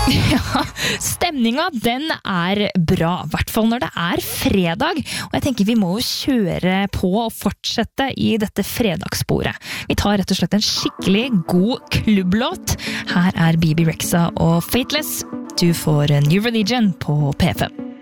Ja, stemninga den bra, I hvert fall når det fredag, og jeg tenker vi må kjøre på og fortsette I dette fredagssporet. Vi tar rett og slett en skikkelig god klubblåt. Her Bibi Rexha og Fateless. Du får New Religion på P5.